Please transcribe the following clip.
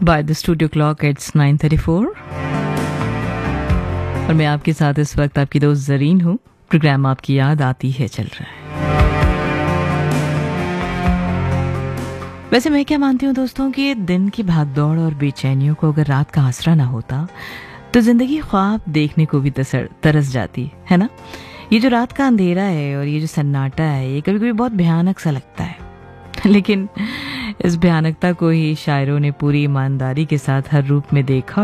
By the studio clock it's 9:34 और मैं आपके साथ इस वक्त आपकी दोस्त जरीन हूँ। प्रोग्राम आपकी याद आती है चल रहा है। वैसे मैं क्या मानती हूँ दोस्तों कि दिन की भागदौड़ और बेचैनियों को अगर रात का आसरा ना होता तो जिंदगी ख्वाब देखने को भी तरस जाती है ना। ये जो रात का अंधेरा है और ये जो सन्नाटा है ये कभी कभी बहुत भयानक सा लगता है, लेकिन इस भयानकता को ही शायरों ने पूरी ईमानदारी के साथ हर रूप में देखा